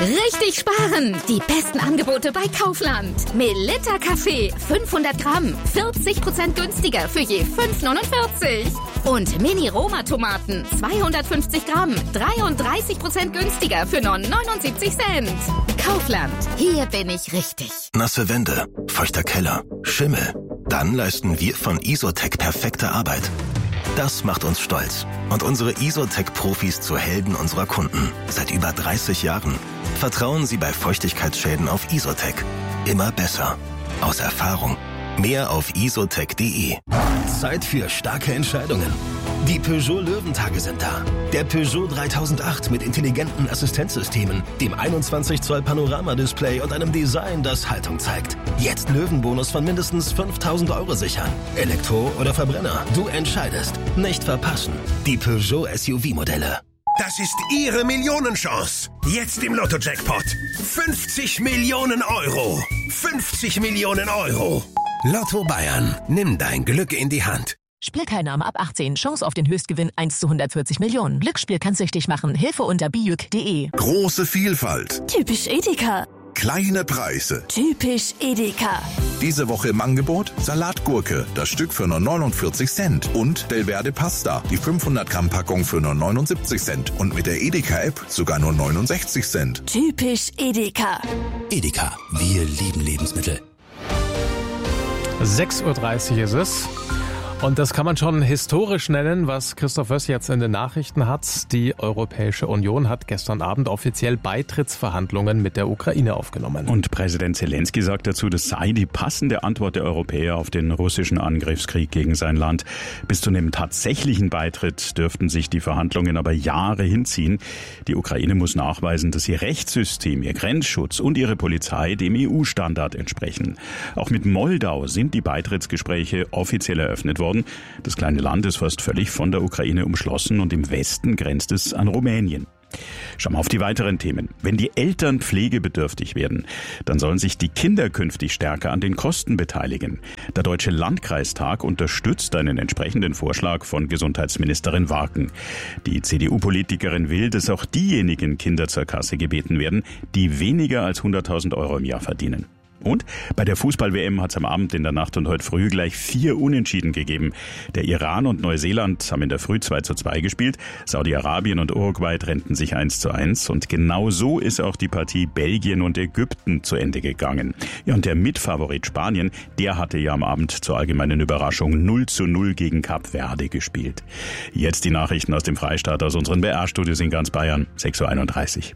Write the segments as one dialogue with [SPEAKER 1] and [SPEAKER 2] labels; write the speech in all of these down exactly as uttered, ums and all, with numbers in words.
[SPEAKER 1] Richtig sparen! Die besten Angebote bei Kaufland. Melitta Kaffee fünfhundert Gramm, vierzig Prozent günstiger für je fünf neunundvierzig. Und Mini-Roma-Tomaten zweihundertfünfzig Gramm, dreiunddreißig Prozent günstiger für nur neunundsiebzig Cent. Kaufland, hier bin ich richtig.
[SPEAKER 2] Nasse Wände, feuchter Keller, Schimmel. Dann leisten wir von Isotec perfekte Arbeit. Das macht uns stolz und unsere Isotec-Profis zu Helden unserer Kunden. Seit über dreißig Jahren. Vertrauen Sie bei Feuchtigkeitsschäden auf Isotec. Immer besser. Aus Erfahrung. Mehr auf isotec punkt de. Zeit für starke Entscheidungen. Die Peugeot Löwentage sind da. Der Peugeot dreitausendacht mit intelligenten Assistenzsystemen, dem einundzwanzig Zoll Panoramadisplay und einem Design, das Haltung zeigt. Jetzt Löwenbonus von mindestens fünftausend Euro sichern. Elektro oder Verbrenner, du entscheidest. Nicht verpassen. Die Peugeot S U V-Modelle.
[SPEAKER 3] Das ist Ihre Millionenchance. Jetzt im Lotto-Jackpot. fünfzig Millionen Euro. fünfzig Millionen Euro. Lotto Bayern. Nimm dein Glück in die Hand.
[SPEAKER 4] Spielteilnahme ab achtzehn. Chance auf den Höchstgewinn eins zu hundertvierzig Millionen. Glücksspiel kann süchtig machen. Hilfe unter bijuk punkt de.
[SPEAKER 5] Große Vielfalt.
[SPEAKER 6] Typisch Edeka.
[SPEAKER 5] Kleine Preise.
[SPEAKER 6] Typisch Edeka.
[SPEAKER 5] Diese Woche im Angebot Salatgurke, das Stück für nur neunundvierzig Cent. Und Delverde Pasta, die fünfhundert Gramm Packung für nur neunundsiebzig Cent. Und mit der Edeka-App sogar nur neunundsechzig Cent.
[SPEAKER 6] Typisch Edeka.
[SPEAKER 7] Edeka, wir lieben Lebensmittel.
[SPEAKER 8] sechs Uhr dreißig ist es. Und das kann man schon historisch nennen, was Christoph Wöss jetzt in den Nachrichten hat. Die Europäische Union hat gestern Abend offiziell Beitrittsverhandlungen mit der Ukraine aufgenommen.
[SPEAKER 9] Und Präsident Zelensky sagt dazu, das sei die passende Antwort der Europäer auf den russischen Angriffskrieg gegen sein Land. Bis zu einem tatsächlichen Beitritt dürften sich die Verhandlungen aber Jahre hinziehen. Die Ukraine muss nachweisen, dass ihr Rechtssystem, ihr Grenzschutz und ihre Polizei dem E U-Standard entsprechen. Auch mit Moldau sind die Beitrittsgespräche offiziell eröffnet worden. Das kleine Land ist fast völlig von der Ukraine umschlossen und im Westen grenzt es an Rumänien. Schauen wir auf die weiteren Themen. Wenn die Eltern pflegebedürftig werden, dann sollen sich die Kinder künftig stärker an den Kosten beteiligen. Der Deutsche Landkreistag unterstützt einen entsprechenden Vorschlag von Gesundheitsministerin Warken. Die C D U-Politikerin will, dass auch diejenigen Kinder zur Kasse gebeten werden, die weniger als hunderttausend Euro im Jahr verdienen. Und bei der Fußball-W M hat es am Abend, in der Nacht und heute früh gleich vier Unentschieden gegeben. Der Iran und Neuseeland haben in der Früh zwei zu zwei gespielt. Saudi-Arabien und Uruguay trennten sich eins zu eins. Und genau so ist auch die Partie Belgien und Ägypten zu Ende gegangen. Ja, und der Mitfavorit Spanien, der hatte ja am Abend zur allgemeinen Überraschung null zu null gegen Kap Verde gespielt. Jetzt die Nachrichten aus dem Freistaat, aus unseren B R-Studios in ganz Bayern, sechs Uhr einunddreißig.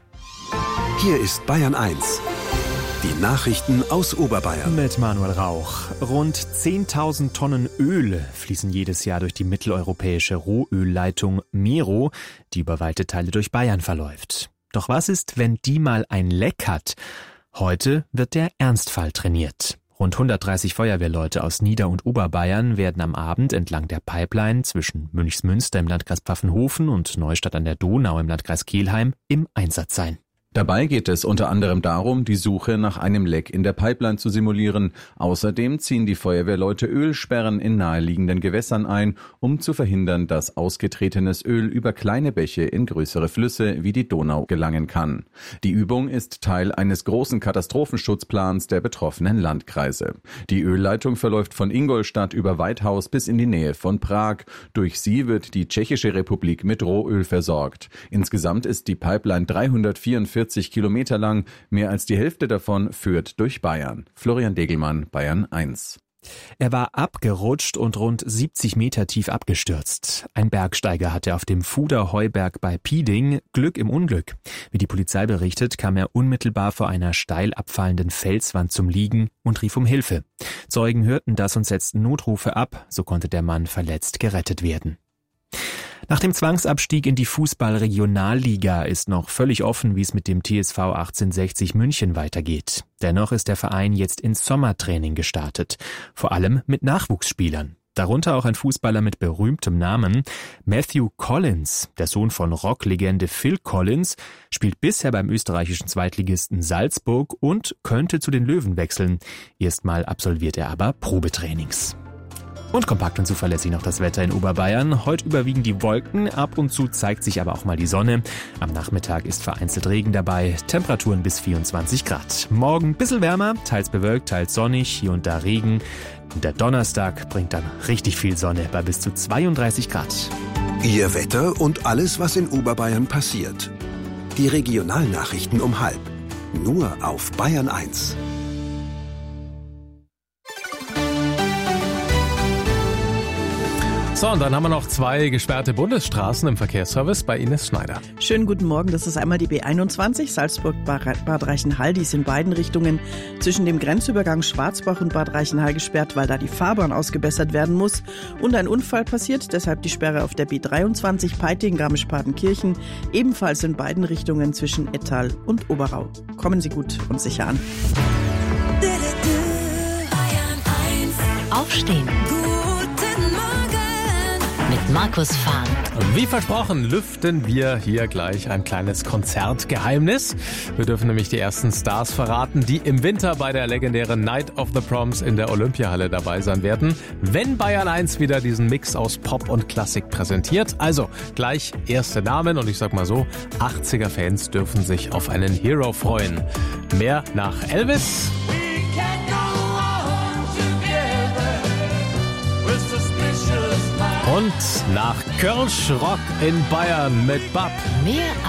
[SPEAKER 10] Hier ist Bayern eins. Die Nachrichten aus Oberbayern.
[SPEAKER 11] Mit Manuel Rauch. Rund zehntausend Tonnen Öl fließen jedes Jahr durch die mitteleuropäische Rohölleitung Mero, die über weite Teile durch Bayern verläuft. Doch was ist, wenn die mal ein Leck hat? Heute wird der Ernstfall trainiert. Rund hundertdreißig Feuerwehrleute aus Nieder- und Oberbayern werden am Abend entlang der Pipeline zwischen Münchsmünster im Landkreis Pfaffenhofen und Neustadt an der Donau im Landkreis Kelheim im Einsatz sein.
[SPEAKER 12] Dabei geht es unter anderem darum, die Suche nach einem Leck in der Pipeline zu simulieren. Außerdem ziehen die Feuerwehrleute Ölsperren in naheliegenden Gewässern ein, um zu verhindern, dass ausgetretenes Öl über kleine Bäche in größere Flüsse wie die Donau gelangen kann. Die Übung ist Teil eines großen Katastrophenschutzplans der betroffenen Landkreise. Die Ölleitung verläuft von Ingolstadt über Weithaus bis in die Nähe von Prag. Durch sie wird die Tschechische Republik mit Rohöl versorgt. Insgesamt ist die Pipeline dreihundertvierundvierzig Kilometer lang, mehr als die Hälfte davon führt durch Bayern. Florian Degelmann, Bayern eins.
[SPEAKER 11] Er war abgerutscht und rund siebzig Meter tief abgestürzt. Ein Bergsteiger hatte auf dem Fuder Heuberg bei Pieding Glück im Unglück. Wie die Polizei berichtet, kam er unmittelbar vor einer steil abfallenden Felswand zum Liegen und rief um Hilfe. Zeugen hörten das und setzten Notrufe ab, so konnte der Mann verletzt gerettet werden. Nach dem Zwangsabstieg in die Fußball-Regionalliga ist noch völlig offen, wie es mit dem T S V achtzehnhundertsechzig München weitergeht. Dennoch ist der Verein jetzt ins Sommertraining gestartet, vor allem mit Nachwuchsspielern. Darunter auch ein Fußballer mit berühmtem Namen. Matthew Collins, der Sohn von Rocklegende Phil Collins, spielt bisher beim österreichischen Zweitligisten Salzburg und könnte zu den Löwen wechseln. Erstmal absolviert er aber Probetrainings. Und kompakt und zuverlässig noch das Wetter in Oberbayern. Heute überwiegen die Wolken, ab und zu zeigt sich aber auch mal die Sonne. Am Nachmittag ist vereinzelt Regen dabei, Temperaturen bis vierundzwanzig Grad. Morgen ein bisschen wärmer, teils bewölkt, teils sonnig, hier und da Regen. Und der Donnerstag bringt dann richtig viel Sonne bei bis zu zweiunddreißig Grad.
[SPEAKER 10] Ihr Wetter und alles, was in Oberbayern passiert. Die Regionalnachrichten um halb. Nur auf Bayern eins.
[SPEAKER 8] So, und dann haben wir noch zwei gesperrte Bundesstraßen im Verkehrsservice bei Ines Schneider.
[SPEAKER 13] Schönen guten Morgen, das ist einmal die B einundzwanzig, Salzburg-Bad Reichenhall. Die ist in beiden Richtungen zwischen dem Grenzübergang Schwarzbach und Bad Reichenhall gesperrt, weil da die Fahrbahn ausgebessert werden muss. Und ein Unfall passiert, deshalb die Sperre auf der B dreiundzwanzig, Peiting, Garmisch-Partenkirchen, ebenfalls in beiden Richtungen zwischen Ettal und Oberau. Kommen Sie gut und sicher an.
[SPEAKER 6] Aufstehen. Mit Markus Fahn.
[SPEAKER 8] Wie versprochen, lüften wir hier gleich ein kleines Konzertgeheimnis. Wir dürfen nämlich die ersten Stars verraten, die im Winter bei der legendären Night of the Proms in der Olympiahalle dabei sein werden, wenn Bayern eins wieder diesen Mix aus Pop und Klassik präsentiert. Also gleich erste Namen und ich sag mal so, achtziger-Fans dürfen sich auf einen Hero freuen. Mehr nach Elvis. Und nach Kölsch Rock in Bayern mit Bab.
[SPEAKER 6] Mehr